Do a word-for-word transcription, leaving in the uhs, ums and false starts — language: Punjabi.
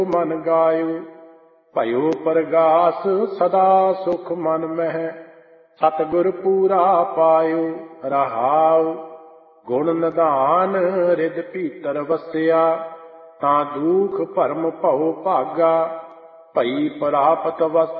ਮਨ ਗਾਇਓ। ਭਇਓ ਪ੍ਰਗਾਸ ਸਦਾ ਸੁਖ ਮਨ ਮਹਿ, ਸਤਿਗੁਰ ਪੂਰਾ ਪਾਇਓ। ਰਹਾਉ ਗੁਣ ਨਿਧਾਨ ਰਿਦ ਭੀਤਰ ਵਸਿਆ, ਤਾਂ ਦੁਖ ਭਰਮ ਭਉ ਭਾਗਾ। ਭਈ ਪ੍ਰਾਪਤ ਵਸਤੂ